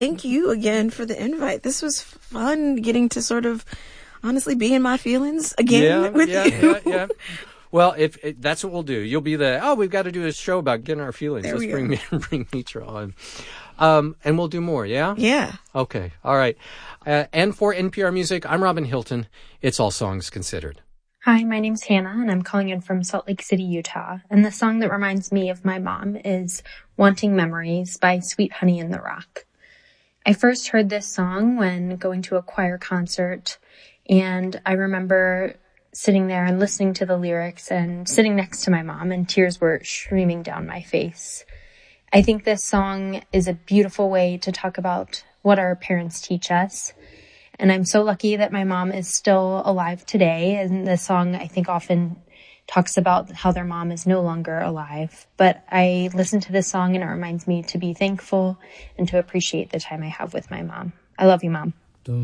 Thank you again for the invite. This was fun getting to sort of honestly be in my feelings again with you. Yeah. Well, if that's what we'll do. You'll be we've got to do a show about getting our feelings. There Let's bring Mitra on. And we'll do more, yeah? Yeah. Okay, all right. And for NPR Music, I'm Robin Hilton. It's All Songs Considered. Hi, my name's Hannah, and I'm calling in from Salt Lake City, Utah. And the song that reminds me of my mom is Wanting Memories by Sweet Honey in the Rock. I first heard this song when going to a choir concert, and I remember sitting there and listening to the lyrics and sitting next to my mom, and tears were streaming down my face. I think this song is a beautiful way to talk about what our parents teach us. And I'm so lucky that my mom is still alive today. And the song, I think, often talks about how their mom is no longer alive. But I listen to this song and it reminds me to be thankful and to appreciate the time I have with my mom. I love you, Mom.